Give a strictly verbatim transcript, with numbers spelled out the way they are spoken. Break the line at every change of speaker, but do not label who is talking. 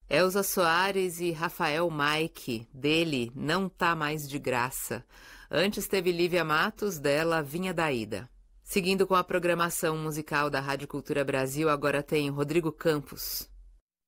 Elza Soares e Rafael Maik, dele Não Tá Mais de Graça. Antes teve Lívia Matos, dela Vinha da Ida. Seguindo com a programação musical da Rádio Cultura Brasil, agora tem Rodrigo Campos,